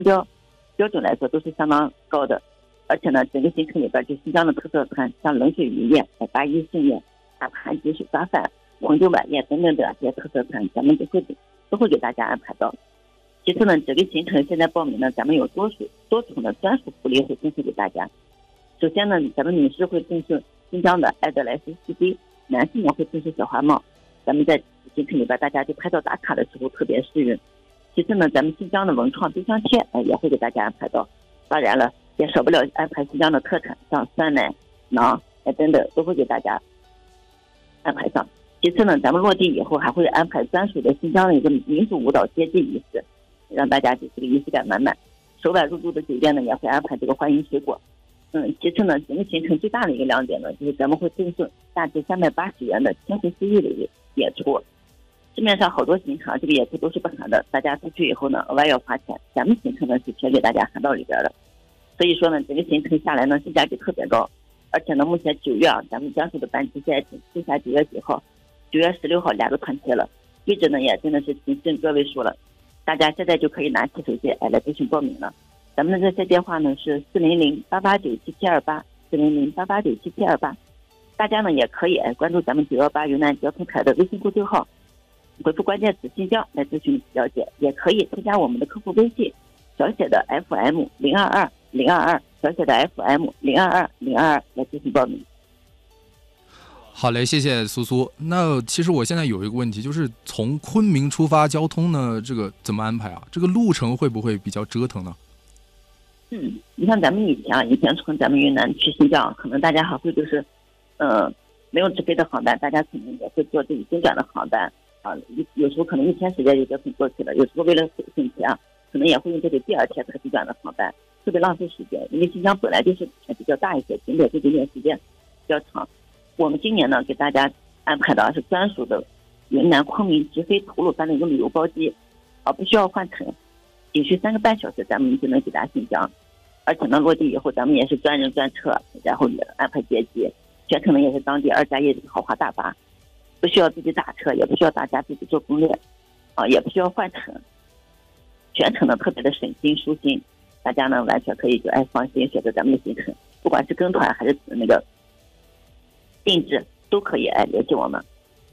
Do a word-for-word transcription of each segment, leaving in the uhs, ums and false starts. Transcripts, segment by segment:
标标准来说都是相当高的。而且呢，整个行程里边就新疆的特色团，像冷水渔业、八一盛宴、大盘鸡手抓饭、红酒晚宴等等的这些特色团，咱们都会都会给大家安排到。其次呢，整个行程现在报名呢，咱们有多数多重的专属福利会赠送给大家。首先呢，咱们女士会赠送新疆的爱德莱斯 C D， 男士呢会赠送小花帽，咱们在行程里边大家就拍照打卡的时候特别适用。其次呢，咱们新疆的文创冰箱贴哎也会给大家安排到。当然了，也少不了安排新疆的特产，像酸奶、馕哎等等都会给大家安排上。其次呢，咱们落地以后还会安排专属的新疆的一个民族舞蹈接机仪式，让大家这个仪式感满满。首晚入住的酒店呢也会安排这个欢迎水果。嗯，其次呢，整个行程最大的一个亮点呢，就是咱们会赠送价值三百八十元的天虹 C E 的演出。市面上好多行程这个演出都是不含的，大家出去以后呢额外要花钱，咱们行程呢是全给大家含到里边的。所以说呢，整个行程下来呢性价比特别高。而且呢，目前九月啊，咱们江苏的班机现在剩下九月几号，九月十六号俩个团期了，位置呢也真的是仅剩个位数了。大家现在就可以拿起手机哎来咨询报名了。咱们的热线电话呢是四零零八八九七七二八，四零零八八九七七二八。大家呢也可以哎关注咱们九幺八云南交通台的微信公众号，回复关键词新疆来咨询了解，也可以添加我们的客服微信小写的 F M 零二二零二二，小写的 F M 零二二零二二来咨询报名。 好嘞，谢谢苏苏。那其实我现在有一个问题，就是从昆明出发交通呢，这个怎么安排啊？这个路程会不会比较折腾呢？ 嗯，你像咱们以前啊，以前从咱们云南去新疆，可能大家还会就是，呃，没有直飞的航班，大家可能也会坐这种中转的航班啊，有时候可能一天时间就折腾过去了，有时候为了省钱啊，可能也会用这个第二天特急转的航班，特别浪费时间。因为新疆本来就是比较大一些，景点这景点时间比较长。我们今年呢给大家安排的是专属的云南昆明直飞吐鲁番的一个旅游包机，啊，不需要换乘，仅需三个半小时，咱们就能抵达新疆。而且呢，落地以后咱们也是专人专车，然后也安排接机，全程呢也是当地二加一豪华大巴，不需要自己打车，也不需要大家自己做攻略，啊，也不需要换乘，全程呢特别的省心舒心，大家呢完全可以就哎放心选择咱们的行程，不管是跟团还是那个定制都可以哎联系我们。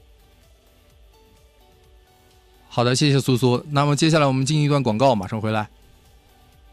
好的，谢谢苏苏。那么接下来我们进一段广告，马上回来。